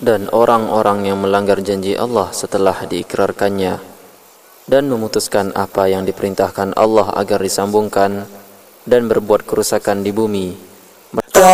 Dan orang-orang yang melanggar janji Allah setelah diikrarkannya dan memutuskan apa yang diperintahkan Allah agar disambungkan dan berbuat kerusakan di bumi,